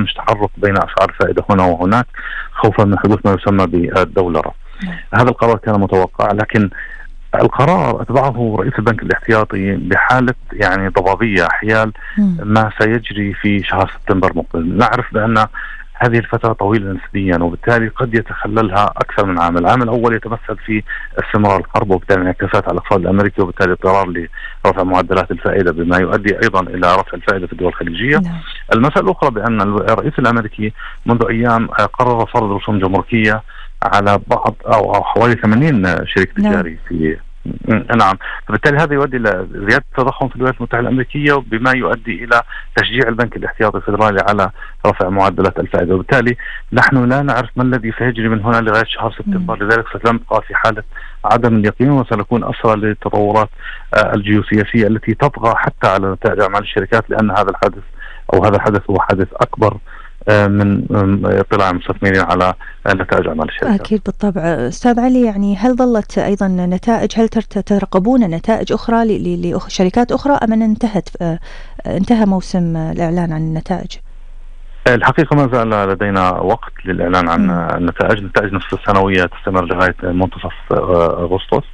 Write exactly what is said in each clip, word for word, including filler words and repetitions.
يتمش تحرك بين أسعار الفائدة هنا وهناك خوفا من حدوث ما يسمى بالدولرة. هذا القرار كان متوقع، لكن القرار أتبعه رئيس البنك الاحتياطي بحالة يعني ضبابية حيال ما سيجري في شهر سبتمبر المقبل. نعرف بأن هذه الفترة طويلة نسبيا، وبالتالي قد يتخللها أكثر من عامل. العامل الأول يتمثل في استمرار الحرب وبالتالي انعكاسات على الاقتصاد الأمريكي، وبالتالي اضطرار لرفع معدلات الفائدة بما يؤدي أيضا إلى رفع الفائدة في الدول الخليجية. نعم. المسألة الأخرى بأن الرئيس الأمريكي منذ أيام قرر فرض رسوم جمركية على بعض أو حوالي ثمانين شريك تجاري. نعم. في نعم، فبالتالي هذا يؤدي إلى زيادة التضخم في الولايات المتحدة الأمريكية، بما يؤدي إلى تشجيع البنك الاحتياطي الفيدرالي على رفع معدلات الفائدة، وبالتالي نحن لا نعرف ما الذي سيجري من هنا لغاية شهر سبتمبر. لذلك سنبقى في حالة عدم اليقين، وسنكون أسرى للتطورات الجيوسياسية التي تطغى حتى على نتائج أعمال الشركات، لأن هذا الحدث أو هذا الحدث هو حدث أكبر من اطلاع المستثمرين على نتائج أعمال الشركات. أكيد بالطبع. أستاذ علي، يعني هل ظلت أيضا نتائج، هل تترقبون نتائج أخرى لشركات أخرى أم أن انتهت انتهى موسم الإعلان عن النتائج؟ الحقيقة ما زال لدينا وقت للإعلان عن النتائج. النتائج نصف السنوية تستمر لغاية منتصف أغسطس.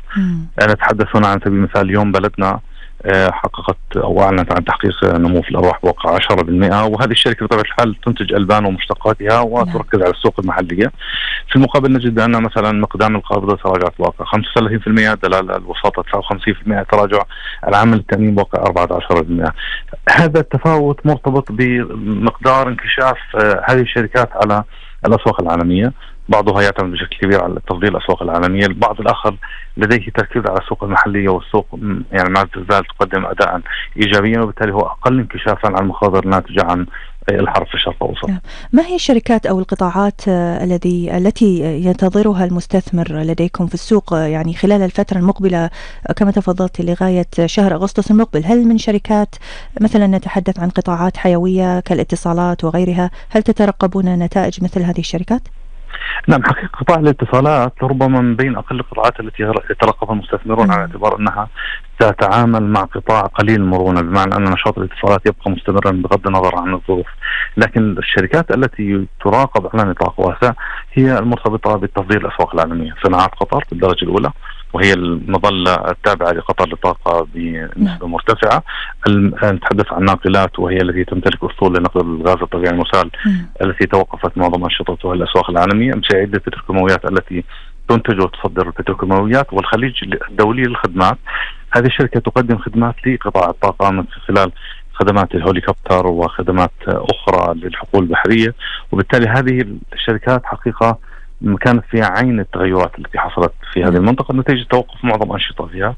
نتحدث هنا عن سبيل المثال اليوم بلدنا حققت أو أعلنت عن تحقيق نمو في الأرباح بواقع عشرة بالمئة، وهذه الشركة بطبيعة الحال تنتج ألبان ومشتقاتها وتركز على السوق المحلية. في المقابل نجد أن مثلا مقدام القابضة تراجعت بواقع خمسة وثلاثين بالمئة، دلالة الوساطة تسعة وخمسين بالمئة تراجع، العامل التأمين بواقع أربعة عشر بالمئة. هذا التفاوت مرتبط بمقدار انكشاف هذه الشركات على الأسواق العالمية. بعضها يعتمد بشكل كبير على تفضيل الأسواق العالمية، البعض الآخر لديه تركيز على السوق المحلية، والسوق يعني ما تزال تقدم أداء إيجابيا، وبالتالي هو أقل انكشافا عن المخاطر الناتجة عن الحرب في الشرق الأوسط. ما هي الشركات أو القطاعات الذي التي ينتظرها المستثمر لديكم في السوق يعني خلال الفترة المقبلة كما تفضلت لغاية شهر أغسطس المقبل؟ هل من شركات مثلا نتحدث عن قطاعات حيوية كالاتصالات وغيرها، هل تترقبون نتائج مثل هذه الشركات؟ نعم، حقيقة قطاع الاتصالات ربما من بين أقل القطاعات التي يترقبها المستثمرون، على اعتبار أنها تتعامل مع قطاع قليل المرونة، بمعنى أن نشاط الاتصالات يبقى مستمرا بغض النظر عن الظروف. لكن الشركات التي تراقب على نطاق واسع هي المرتبطة بتفضيل الأسواق العالمية. صناعات قطر بالدرجة الأولى، وهي المظلة التابعة لقطر للطاقة بنسبة مرتفعة. نتحدث عن ناقلات، وهي التي تمتلك أسطول لنقل الغاز الطبيعي المسال التي توقفت معظم أنشطتها الأسواق العالمية. مساعدة البتروكيماويات التي تنتج وتصدر البتروكيماويات، والخليج الدولي للخدمات. هذه الشركة تقدم خدمات لقطاع الطاقة من خلال خدمات الهوليكوبتر وخدمات أخرى للحقول البحرية، وبالتالي هذه الشركات حقيقة كانت في عين التغيرات التي حصلت في هذه المنطقة نتيجة توقف معظم أنشطتها.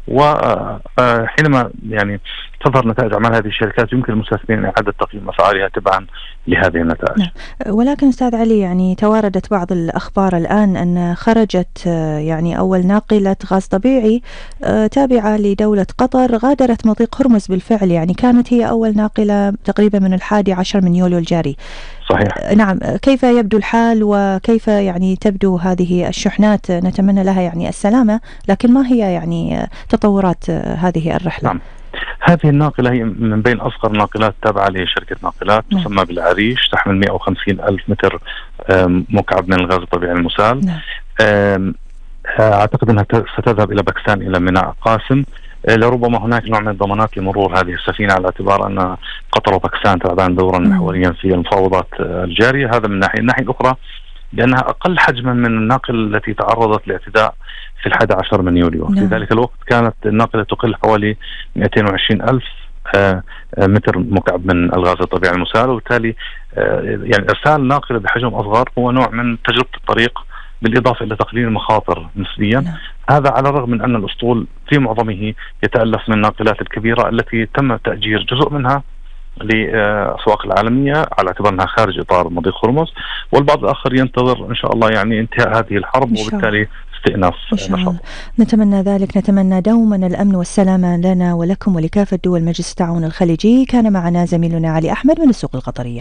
وحينما يعني تظهر نتائج أعمال هذه الشركات يمكن المستثمرين إعادة تقييم أسعارها تبعا لهذه النتائج. نعم. ولكن أستاذ علي، يعني تواردت بعض الأخبار الآن أن خرجت يعني أول ناقلة غاز طبيعي تابعة لدولة قطر غادرت مضيق هرمز بالفعل، يعني كانت هي أول ناقلة تقريبا من الحادي عشر من يوليو الجاري. صحيح. نعم، كيف يبدو الحال وكيف يعني تبدو هذه الشحنات؟ نتمنى لها يعني السلامة، لكن ما هي يعني تطورات هذه الرحلة؟ نعم. هذه الناقلة هي من بين أصغر الناقلات تابعة لشركة ناقلات تسمى بالعريش، تحمل مئة وخمسين ألف متر مكعب من الغاز الطبيعي المسال. نعم. أعتقد أنها ستذهب إلى باكستان إلى ميناء قاسم. لربما هناك نوع من الضمانات لمرور هذه السفينة، على اعتبار أن قطر وباكستان تلعبان دورا محوريا في المفاوضات الجارية. هذا من ناحية. الناحية الأخرى لأنها أقل حجما من الناقل التي تعرضت لاعتداء في الحادي عشر من يوليو. في ذلك الوقت كانت الناقلة تقل حوالي مئتين وعشرين ألف متر مكعب من الغاز الطبيعي المسال، وبالتالي يعني إرسال ناقلة بحجم أصغر هو نوع من تجربة الطريق، بالإضافة إلى تقليل المخاطر نسبيا. نعم. هذا على الرغم من أن الأسطول في معظمه يتألف من الناقلات الكبيرة التي تم تأجير جزء منها لأسواق العالمية على اعتبار أنها خارج إطار مضيق هرمز، والبعض الآخر ينتظر إن شاء الله يعني انتهاء هذه الحرب وبالتالي استئناف نشاط. نتمنى ذلك، نتمنى دوما الأمن والسلامة لنا ولكم ولكافة دول مجلس التعاون الخليجي. كان معنا زميلنا علي أحمد من السوق القطرية.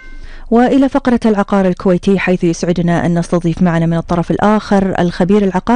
وإلى فقرة العقار الكويتي، حيث يسعدنا أن نستضيف معنا من الطرف الآخر الخبير العقاري